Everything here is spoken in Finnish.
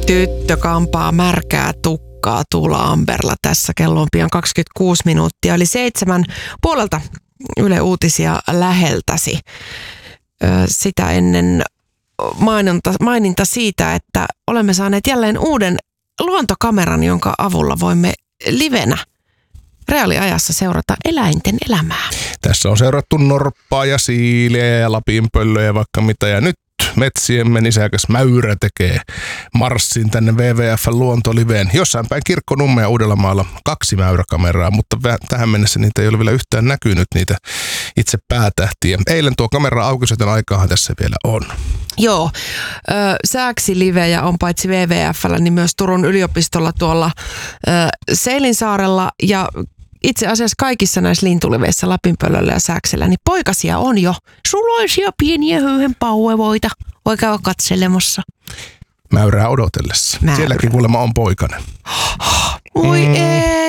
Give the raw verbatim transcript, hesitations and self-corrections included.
Tyttö kampaa märkää tukkaa Tuula Amberla. Tässä kello on pian kaksikymmentäkuusi minuuttia, eli seitsemän puolelta Yle Uutisia läheltäsi. Sitä ennen maininta, maininta siitä, että olemme saaneet jälleen uuden luontokameran, jonka avulla voimme livenä reaaliajassa seurata eläinten elämää. Tässä on seurattu norppaa ja siiliä ja lapinpöllöjä ja vaikka mitä. Ja nyt metsiemme nisäkäs Mäyrä tekee marssin tänne W W F:n luontoliveen. Jossain päin Kirkkonummea Uudellamaalla kaksi mäyräkameraa, mutta tähän mennessä niitä ei ole vielä yhtään näkynyt, niitä itse päätähtiä. Eilen tuo kamera auki, joten aikaahan tässä vielä on. Joo, ö, sääksilivejä on paitsi W W F:llä, niin myös Turun yliopistolla tuolla ö, Seilinsaarella ja itse asiassa kaikissa näissä lintuliveissä Lapinpöllöllä ja Sääksellä, niin poikasia on jo suloisia pieniä höyhenpauevoita. Voi käydä katselemassa. Mäyrää odotellessa. Mäyrä. Sielläkin kuulemma on poikainen. Voi mm. ei.